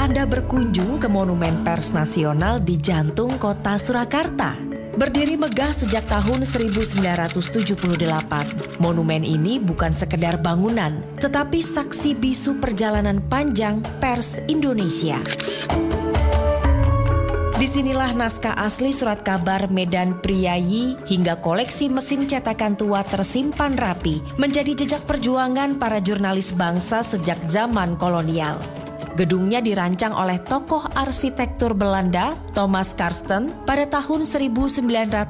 Anda berkunjung ke Monumen Pers Nasional di jantung kota Surakarta. Berdiri megah sejak tahun 1978, monumen ini bukan sekedar bangunan, tetapi saksi bisu perjalanan panjang pers Indonesia. Disinilah naskah asli surat kabar Medan Priyayi hingga koleksi mesin cetakan tua tersimpan rapi, menjadi jejak perjuangan para jurnalis bangsa sejak zaman kolonial. Gedungnya dirancang oleh tokoh arsitektur Belanda Thomas Karsten pada tahun 1918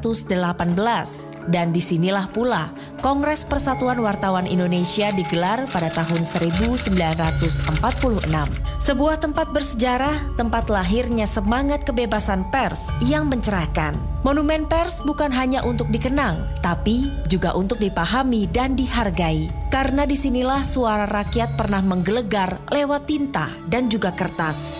dan disinilah pula Kongres Persatuan Wartawan Indonesia digelar pada tahun 1946. Sebuah tempat bersejarah, tempat lahirnya semangat kebebasan pers yang mencerahkan. Monumen pers bukan hanya untuk dikenang, tapi juga untuk dipahami dan dihargai. Karena disinilah suara rakyat pernah menggelegar lewat tinta dan juga kertas.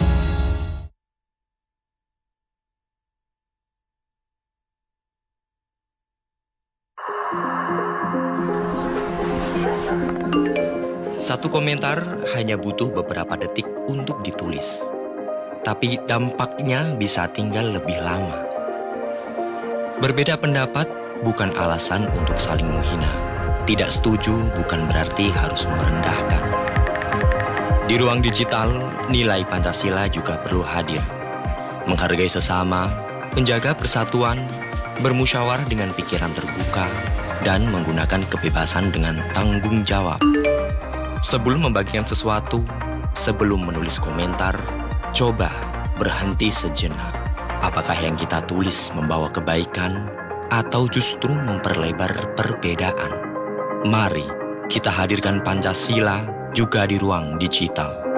Satu komentar hanya butuh beberapa detik untuk ditulis. Tapi dampaknya bisa tinggal lebih lama. Berbeda pendapat bukan alasan untuk saling menghina. Tidak setuju bukan berarti harus merendahkan. Di ruang digital, nilai Pancasila juga perlu hadir. Menghargai sesama, menjaga persatuan, bermusyawarah dengan pikiran terbuka, dan menggunakan kebebasan dengan tanggung jawab. Sebelum membagikan sesuatu, sebelum menulis komentar, coba berhenti sejenak. Apakah yang kita tulis membawa kebaikan atau justru memperlebar perbedaan? Mari kita hadirkan Pancasila juga di ruang digital.